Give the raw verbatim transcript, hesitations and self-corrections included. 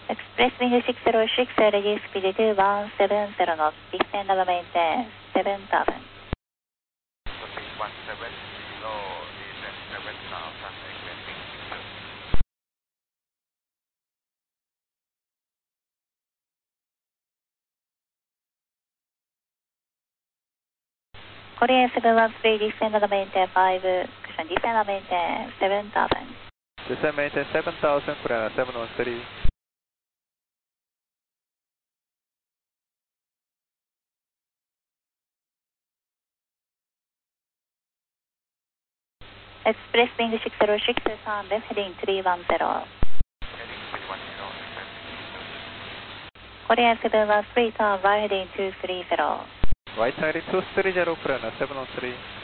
Express Wing six oh six, ready speed to one seven zero knots, descend and maintain seven thousand. Speed one seven zero, descend seven thousand, Express Wing six oh. Korean seven one three, descend and maintain five, cushion, descend and maintain seven thousand. Descend maintain seven thousand, Korean seven one three. Express Wing six oh six, turn left, heading three one zero. Heading three one zero, Express Wing six oh six. Korean seven one three, turn right, heading two three zero. Right heading two three zero, Korean seven one three.